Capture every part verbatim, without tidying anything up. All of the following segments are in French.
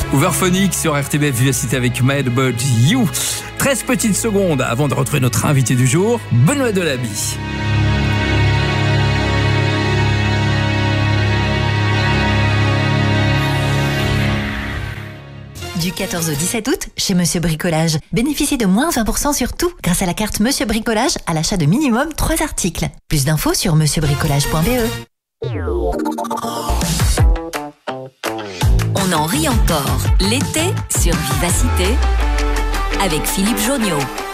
Hooverphonic sur R T B F Vivacité avec Mad About You. treize petites secondes avant de retrouver notre invité du jour, Benoît Delabie. Du quatorze au dix-sept août, chez Monsieur Bricolage. Bénéficiez de moins vingt pour cent sur tout grâce à la carte Monsieur Bricolage à l'achat de minimum trois articles. Plus d'infos sur monsieur bricolage point b e. On en rit encore l'été sur Vivacité avec Philippe Jonniot.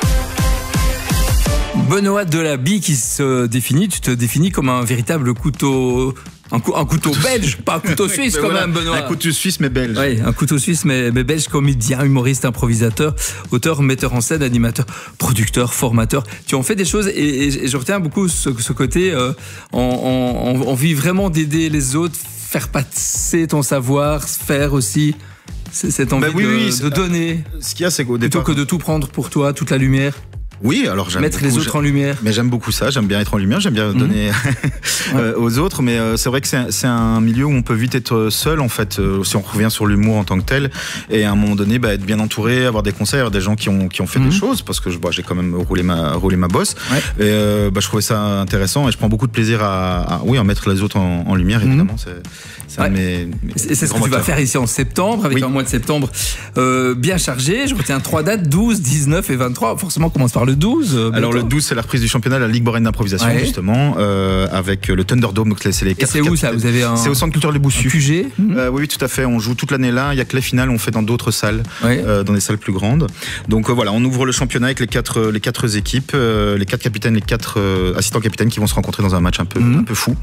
Benoît Delabie qui se définit, tu te définis comme un véritable couteau... Un, cou- un couteau belge, pas un couteau suisse quand voilà, même, Benoît. Un couteau suisse mais belge. Oui, un couteau suisse mais, mais belge, comédien, humoriste, improvisateur, auteur, metteur en scène, animateur, producteur, formateur. Tu en fais des choses et, et, et je retiens beaucoup ce, ce côté euh, en, en, en, envie vraiment d'aider les autres, faire passer ton savoir, faire aussi. C'est cette envie bah oui, de, oui, de donner. Ce qu'il y a, c'est qu'au plutôt départ, que de tout prendre pour toi, toute la lumière. Oui, alors j'aime mettre beaucoup, les autres en lumière. Mais j'aime beaucoup ça, j'aime bien être en lumière, j'aime bien donner mmh. euh, aux autres, mais euh, c'est vrai que c'est un, c'est un milieu où on peut vite être seul en fait, euh, si on revient sur l'humour en tant que tel, et à un moment donné, bah, être bien entouré, avoir des conseils, avoir des gens qui ont qui ont fait mmh. des choses, parce que bah, j'ai quand même roulé ma roulé ma bosse, ouais. et euh, bah, je trouvais ça intéressant, et je prends beaucoup de plaisir à, à oui, à mettre les autres en, en lumière, évidemment. Mmh. C'est, c'est, ouais. mes, mes, c'est, c'est ce que tu vas faire ici en septembre, avec oui. un mois de septembre euh, bien chargé. Je retiens trois dates, douze, dix-neuf et vingt-trois. Forcément, on commence par le douze. Euh, Alors le douze, c'est la reprise du championnat de la Ligue Boraine d'improvisation, ouais. justement, euh, avec le Thunderdome. Donc c'est les quatre. Et c'est où ça? Vous avez un... C'est au Centre culturel de Boussu. Q G. euh, Oui, oui, tout à fait. On joue toute l'année là. Il y a que les finales, on fait dans d'autres salles, ouais. euh, dans des salles plus grandes. Donc euh, voilà, on ouvre le championnat avec les quatre les quatre équipes, euh, les quatre capitaines, les quatre euh, assistants capitaines qui vont se rencontrer dans un match un peu mm-hmm. un peu fou.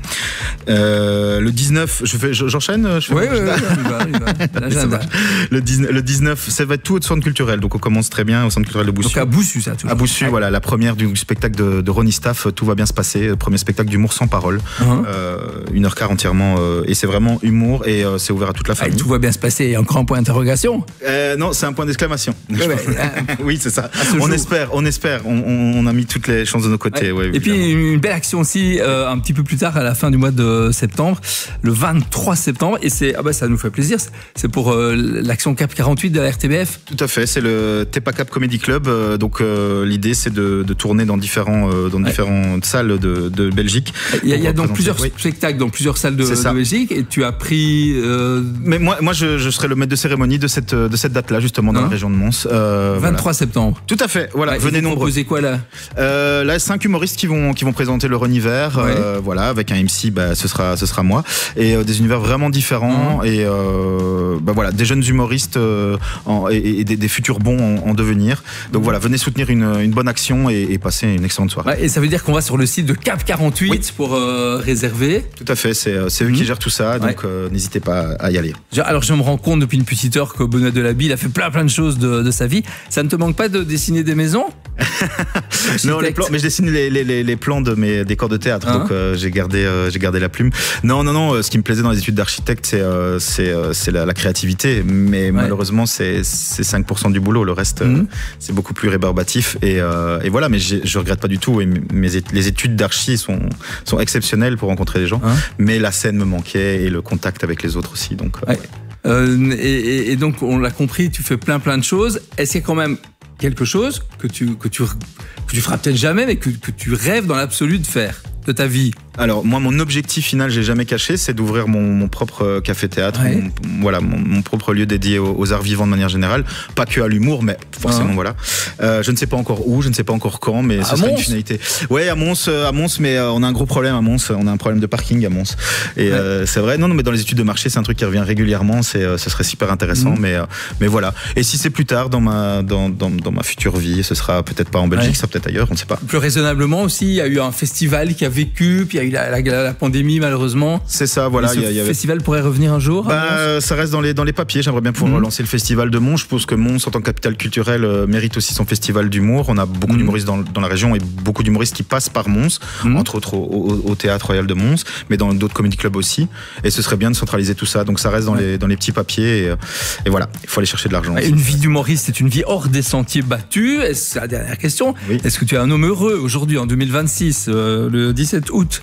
Euh, le dix-neuf, je fais, j'enchaîne. Je fais oui, oui, oui, le dix-neuf, le dix-neuf, ça va être tout au Centre culturel. Donc on commence très bien au Centre culturel de Boussu. Donc à Boussu, ça. À Boussu, ouais. voilà, la première du spectacle de, de Ronnie Staff, tout va bien se passer. Premier spectacle d'humour sans parole, uh-huh. euh, une heure quart entièrement, euh, et c'est vraiment humour et euh, c'est ouvert à toute la famille. Ah, tout va bien se passer. Il y a encore un point d'interrogation. Euh, non, c'est un point d'exclamation. Ouais, ouais. Oui, c'est ça. On jour. espère, on espère. On, on a mis toutes les chances de nos côtés. Ouais. Ouais, et puis une belle action aussi, euh, un petit peu plus tard, à la fin du mois de septembre, le vingt-trois septembre, et c'est ah bah ça nous fait plaisir. C'est pour euh, l'action Cap quarante-huit de la R T B F. Tout à fait. C'est le Tepa Cap Comedy Club. Euh, donc euh, l'idée, c'est de, de tourner dans différents euh, dans ouais. différentes salles de, de Belgique. Il y a, il y a donc plusieurs oui. spectacles dans plusieurs salles de, de Belgique, et tu as pris. Euh... Mais moi, moi, je, je serai le maître de cérémonie de cette de cette date-là, justement, dans hein? la région de Mons. Euh, vingt-trois voilà. septembre. Tout à fait. Voilà. Ouais, venez nombreux. Vous proposez quoi là? euh, Là, cinq humoristes qui vont qui vont présenter leur univers. Ouais. Euh, voilà, avec un M C, bah, ce sera ce sera moi, et euh, des univers vraiment différents. Mmh. Et euh, bah voilà, des jeunes humoristes euh, en, et, et des, des futurs bons en, en devenir. Donc mmh. voilà, venez soutenir une, une bonne action et, et passer une excellente soirée. Ouais, et ça veut dire qu'on va sur le site de Cap quarante-huit oui. pour euh, réserver. Tout à fait, c'est, c'est eux mmh. qui gèrent tout ça, donc ouais. euh, n'hésitez pas à y aller. Alors je me rends compte depuis une petite heure que Benoît Delabie, il a fait plein plein de choses de, de sa vie. Ça ne te manque pas de dessiner des maisons? Non, les plans, mais je dessine les, les, les, les plans de mes décors de théâtre, hein? donc euh, j'ai gardé euh, j'ai gardé la plume. Non, non, non. Ce qui me plaisait dans les études d'architecte, c'est euh, c'est euh, c'est la, la créativité, mais ouais. malheureusement c'est c'est cinq pour cent du boulot. Le reste, mmh. euh, c'est beaucoup plus rébarbatif. Et, euh, et voilà, mais je regrette pas du tout. Et mes, les études d'archi sont sont exceptionnelles pour rencontrer des gens, hein? mais la scène me manquait et le contact avec les autres aussi. Donc. Euh, ouais. euh, et, et donc on l'a compris, tu fais plein plein de choses. Est-ce qu'il y a quand même quelque chose que tu que tu que tu feras peut-être jamais, mais que que tu rêves dans l'absolu de faire de ta vie? Alors moi, mon objectif final, j'ai jamais caché, c'est d'ouvrir mon, mon propre café-théâtre, ouais. mon, voilà, mon, mon propre lieu dédié aux, aux arts vivants de manière générale, pas que à l'humour, mais forcément ah. voilà. Euh, je ne sais pas encore où, je ne sais pas encore quand, mais à ce serait une finalité. Ouais, à Mons, à Mons, mais euh, on a un gros problème à Mons, on a un problème de parking à Mons. Et ouais. euh, c'est vrai, non, non, mais dans les études de marché, c'est un truc qui revient régulièrement, c'est, euh, ce serait super intéressant, mmh. mais, euh, mais voilà. Et si c'est plus tard dans ma, dans, dans, dans ma future vie, ce sera peut-être pas en Belgique, ouais. ça sera peut-être ailleurs, on ne sait pas. Plus raisonnablement aussi, il y a eu un festival qui a vécu, puis il y a eu la, la, la, la pandémie malheureusement. C'est ça, voilà. Ce y a, y avait... festival pourrait revenir un jour. Bah, ça reste dans les dans les papiers. J'aimerais bien pouvoir mmh. relancer le festival de Mons. Je pense que Mons, en tant que capitale culturelle, euh, mérite aussi son festival d'humour. On a beaucoup mmh. d'humoristes dans, dans la région et beaucoup d'humoristes qui passent par Mons, mmh. entre autres au, au, au Théâtre Royal de Mons, mais dans d'autres comedy clubs aussi. Et ce serait bien de centraliser tout ça. Donc ça reste dans ouais. les dans les petits papiers. Et, et voilà, il faut aller chercher de l'argent. Une vie d'humoriste, c'est une vie hors des sentiers battus. C'est la dernière question. Oui. Est-ce que tu es un homme heureux aujourd'hui en deux mille vingt-six, euh, le dix-sept août?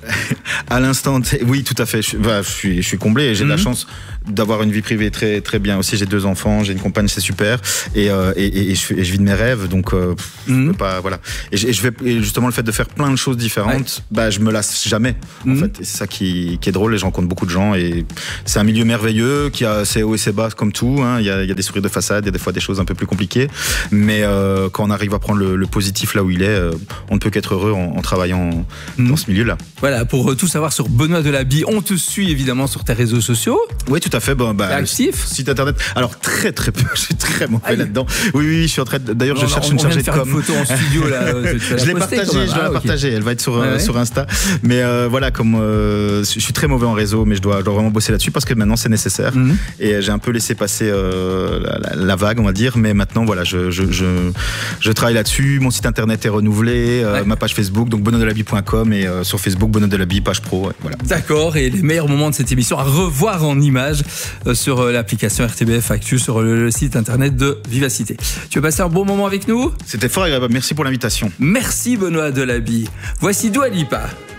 À l'instant, oui, tout à fait. Je, bah, je suis, je suis comblé. J'ai mm-hmm. de la chance d'avoir une vie privée très, très bien aussi. J'ai deux enfants, j'ai une compagne, c'est super. Et, euh, et, et, et, je, et je vis de mes rêves, donc euh, mm-hmm. je peux pas, voilà. Et, et je vais, et justement, le fait de faire plein de choses différentes, ouais. bah, je me lasse jamais. Mm-hmm. En fait, et c'est ça qui, qui est drôle. Et je rencontre beaucoup de gens. Et c'est un milieu merveilleux qui a ses hauts et ses bas comme tout. Hein. Il y a, il y a des sourires de façade, il y a des fois des choses un peu plus compliquées. Mais euh, quand on arrive à prendre le, le positif là où il est, euh, on ne peut qu'être heureux en, en travaillant mm-hmm. dans ce milieu-là. Voilà, pour tout savoir sur Benoît Delabie, on te suit évidemment sur tes réseaux sociaux. Oui, tout à fait. Bon, bah, actif. Site internet. Alors très très peu. Je suis très mauvais ah, là-dedans. Oui, oui, je suis en train. De... D'ailleurs, non, je non, cherche on, une on chargée de com. Une photo en studio là. Je l'ai partagée. Je dois ah, la okay. partager. Elle va être sur ouais, euh, ouais. sur Insta. Mais euh, voilà, comme euh, je suis très mauvais en réseau, mais je dois, je dois vraiment bosser là-dessus parce que maintenant c'est nécessaire. Mm-hmm. Et j'ai un peu laissé passer euh, la, la, la vague, on va dire. Mais maintenant, voilà, je je je, je travaille là-dessus. Mon site internet est renouvelé. Euh, ouais. Ma page Facebook, donc benoît delabie point com et euh, sur Facebook Benoît Delabie, page pro. Ouais, voilà. D'accord. Et les meilleurs moments de cette émission à revoir en images euh, sur euh, l'application R T B F Actu, sur le, le site internet de Vivacité. Tu veux passer un bon moment avec nous ? C'était fort agréable. Merci pour l'invitation. Merci Benoît Delabie. Voici Dua Lipa.